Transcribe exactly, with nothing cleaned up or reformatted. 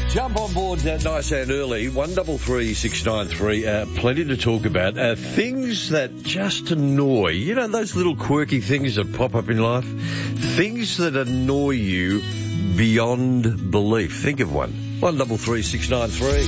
Jump on board uh, nice and early. One double three six nine three. Uh, plenty to talk about. Uh, things that just annoy. You know those little quirky things that pop up in life. Things that annoy you beyond belief. Think of one. One double three six nine three.